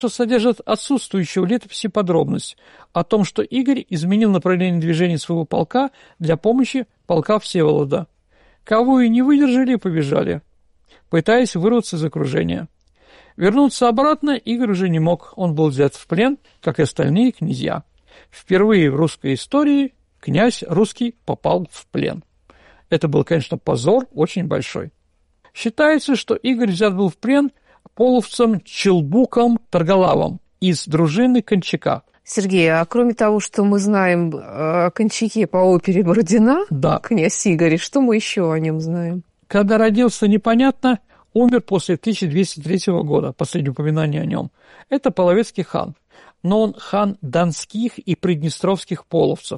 что содержит отсутствующую в летописи подробность о том, что Игорь изменил направление движения своего полка для помощи полка Всеволода. Кого и не выдержали, побежали, пытаясь вырваться из окружения. Вернуться обратно Игорь уже не мог, он был взят в плен, как и остальные князья. Впервые в русской истории князь русский попал в плен. Это был, конечно, позор очень большой. Считается, что Игорь взят был в плен половцем Челбуком Торголавом из дружины Кончака. Сергей, а кроме того, что мы знаем о Кончаке по опере Бородина, да, князь Игорь, что мы еще о нем знаем? Когда родился, непонятно, умер после 1203 года, последнее упоминание о нем. Это половецкий хан, но он хан донских и приднестровских половцев.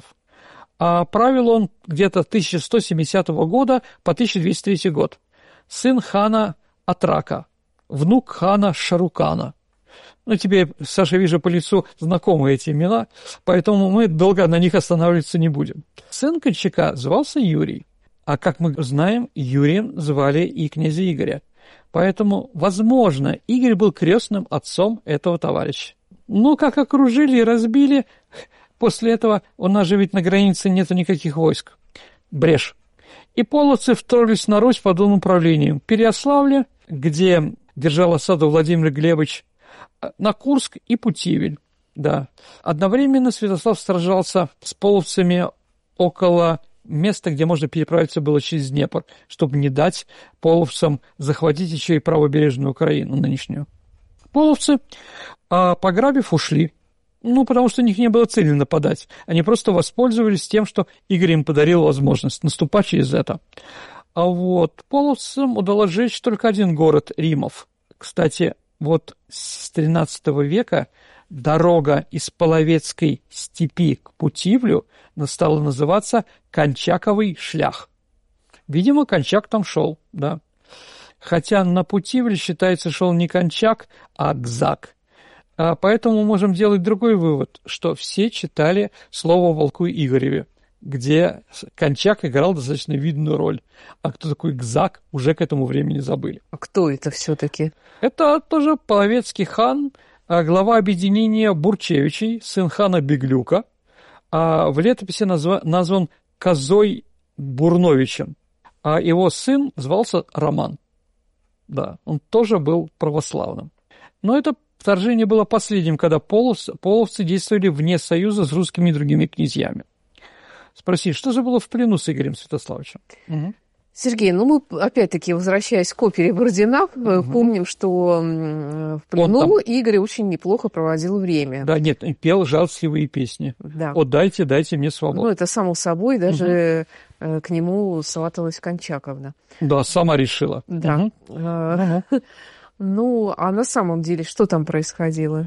А правил он где-то с 1170 года по 1203 год. Сын хана Атрака, внук хана Шарукана. Ну, тебе, Саша, вижу по лицу знакомы эти имена, поэтому мы долго на них останавливаться не будем. Сын Кончака звался Юрий, а, как мы знаем, Юрием звали и князя Игоря. Поэтому, возможно, Игорь был крестным отцом этого товарища. Но как окружили и разбили, после этого у нас же ведь на границе нету никаких войск. Брешь. И половцы вторглись на Русь под управлением Переяславля, где держал осаду Владимир Глебович, на Курск и Путивль. Да. Одновременно Святослав сражался с половцами около места, где можно переправиться было через Днепр, чтобы не дать половцам захватить еще и правобережную Украину нынешнюю. Половцы, пограбив, ушли. Ну, потому что у них не было цели нападать. Они просто воспользовались тем, что Игорь им подарил возможность наступать через это. А вот половцам удалось сжечь только один город – Римов. Кстати, вот с XIII века дорога из Половецкой степи к Путивлю стала называться Кончаковый шлях. Видимо, Кончак там шел, да. Хотя на Путивль, считается, шел не Кончак, а Гзак. Поэтому мы можем делать другой вывод, что все читали слово о Волку Игореве, где Кончак играл достаточно видную роль. А кто такой Гзак, уже к этому времени забыли. А кто это все-таки? Это тоже половецкий хан, глава объединения Бурчевичей, сын хана Беглюка. В летописи назван Козой Бурновичем. А его сын звался Роман. Да, он тоже был православным. Но это вторжение было последним, когда половцы действовали вне союза с русскими и другими князьями. Спроси, что же было в плену с Игорем Святославовичем? Угу. Сергей, ну мы, опять-таки, возвращаясь к опере Бородина, помним, что в плену Игорь очень неплохо проводил время. Да, нет, пел жалостливые песни. Да. «О, дайте мне свободу». Ну, это само собой, даже к нему сваталась Кончаковна. Да, сама решила. Да. Ну, а на самом деле, что там происходило?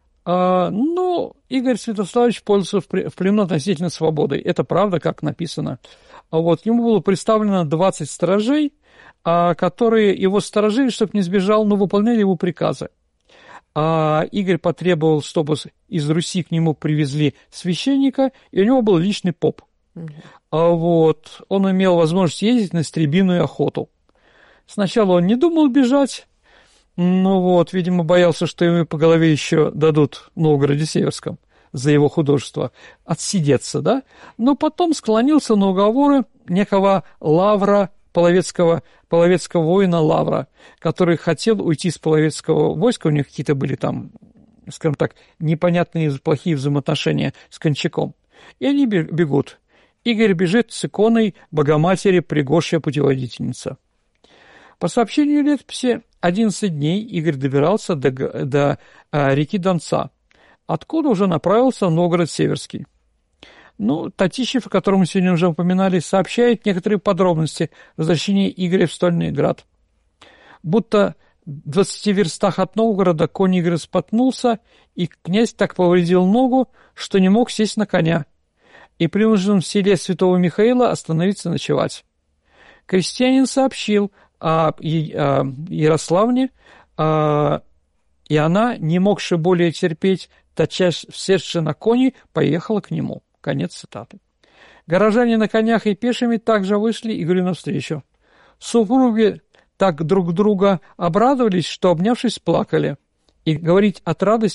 Игорь Святославович пользовался в плену относительно свободой. Это правда, как написано. Ему было представлено 20 сторожей, которые его сторожили, чтобы не сбежал, но выполняли его приказы. Игорь потребовал, чтобы из Руси к нему привезли священника, и у него был личный поп. Он имел возможность ездить на стребиную охоту. Сначала он не думал бежать, видимо, боялся, что ему по голове еще дадут в Новгороде Северском за его художество отсидеться, да? Но потом склонился на уговоры некого Лавра, половецкого воина Лавра, который хотел уйти с половецкого войска, у них какие-то были там, скажем так, непонятные плохие взаимоотношения с Кончаком. И они бегут. Игорь бежит с иконой Богоматери Пригожья путеводительница. По сообщению летописи, 11 дней Игорь добирался до реки Донца, откуда уже направился в Новгород-Северский. Татищев, о котором мы сегодня уже упоминали, сообщает некоторые подробности возвращения Игоря в Стольный Град. Будто в 20 верстах от Новгорода конь Игоря споткнулся, и князь так повредил ногу, что не мог сесть на коня, и принужден в селе Святого Михаила остановиться ночевать. Крестьянин сообщил о Ярославне, и она, не могши более терпеть, тотчас севши на кони, поехала к нему. Конец цитаты. Горожане на конях и пешими также вышли Игорю навстречу. Супруги так друг друга обрадовались, что, обнявшись, плакали. И говорить от радости